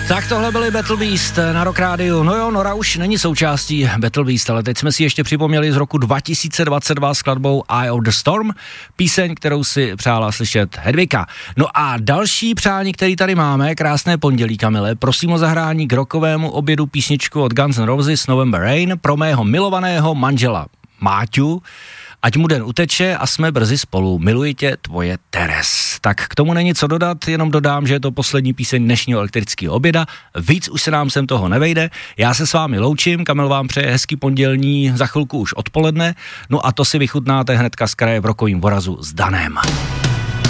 Tak tohle byly Battle Beast na Rock Rádiu. No jo, Nora už není součástí Battle Beast, ale teď jsme si ještě připomněli z roku 2022 skladbou Eye of the Storm, píseň, kterou si přála slyšet Hedvika. No a další přání, který tady máme, krásné pondělí, Kamile, prosím o zahrání k rockovému obědu písničku od Guns N' Roses November Rain pro mého milovaného manžela Máťu. Ať mu den uteče a jsme brzy spolu. Miluji tě, tvoje Teres. Tak k tomu není co dodat, jenom dodám, že je to poslední píseň dnešního elektrického oběda. Víc už se nám sem toho nevejde. Já se s vámi loučím, Kamil vám přeje hezký pondělní, za chvilku už odpoledne. No a to si vychutnáte hnedka z kraje v Rokovým Vorazu s Danem.